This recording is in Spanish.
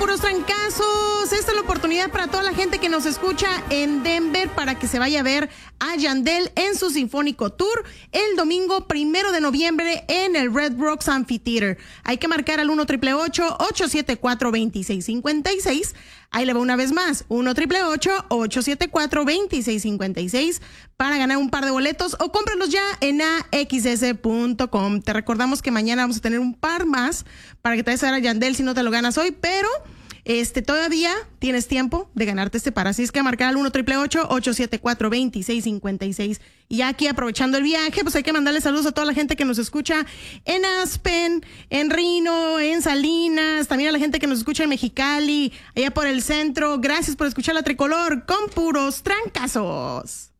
puros trancazos. Esta es la oportunidad para toda la gente que nos escucha en Denver para que se vaya a ver a Yandel en su Sinfónico Tour el domingo 1 de noviembre en el Red Rocks Amphitheater. Hay que marcar al 1-888-874-2656. Ahí le va una vez más, 1-888-874-2656 para ganar un par de boletos o cómpralos ya en axs.com. Te recordamos que mañana vamos a tener un par más para que te vayas a ver a Yandel si no te lo ganas hoy, pero todavía tienes tiempo de ganarte este par. Así es que marcar al 1-888-874-2656. Y ya aquí aprovechando el viaje, pues hay que mandarle saludos a toda la gente que nos escucha en Aspen, en Reno, en Salinas, también a la gente que nos escucha en Mexicali, allá por el centro. Gracias por escuchar La Tricolor con puros trancazos.